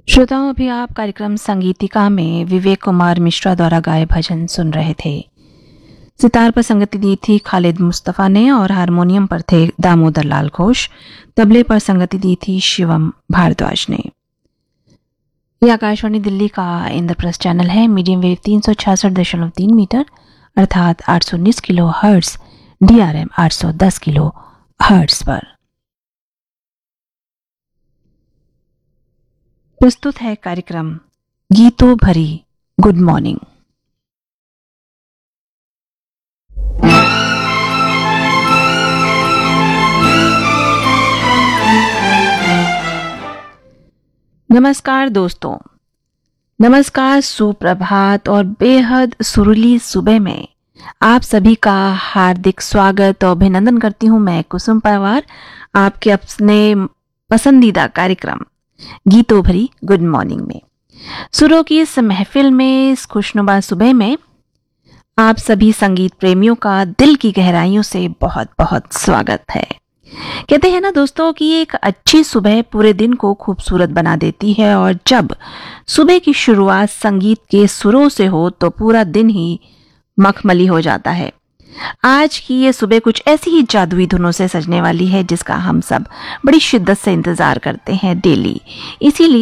श्रोताओं, अभी आप कार्यक्रम संगीतिका में विवेक कुमार मिश्रा द्वारा गाए भजन सुन रहे थे। सितार पर संगति दी थी खालिद मुस्तफ़ा ने और हारमोनियम पर थे दामोदर लाल घोष। तबले पर संगति दी थी शिवम भारद्वाज ने। ये आकाशवाणी दिल्ली का इंद्रप्रस्थ चैनल है। मीडियम वेव 366.3 मीटर अर्थात 819 kilo hertz, DRM 810 kilo hertz पर प्रस्तुत है कार्यक्रम गीतों भरी गुड मॉर्निंग। नमस्कार दोस्तों, नमस्कार, सुप्रभात और बेहद सुरीली सुबह में आप सभी का हार्दिक स्वागत और अभिनंदन करती हूं। मैं कुसुम पवार, आपके अपने पसंदीदा कार्यक्रम गीतों भरी गुड मॉर्निंग में। सुरों की इस महफिल में, इस खुशनुमा सुबह में आप सभी संगीत प्रेमियों का दिल की गहराइयों से बहुत बहुत स्वागत है। कहते हैं ना दोस्तों कि एक अच्छी सुबह पूरे दिन को खूबसूरत बना देती है, और जब सुबह की शुरुआत संगीत के सुरों से हो तो पूरा दिन ही मखमली हो जाता है। आज की ये सुबह कुछ ऐसी ही जादुई धुनों से सजने वाली है जिसका हम सब बड़ी शिद्दत से इंतजार करते हैं डेली। इसीलिए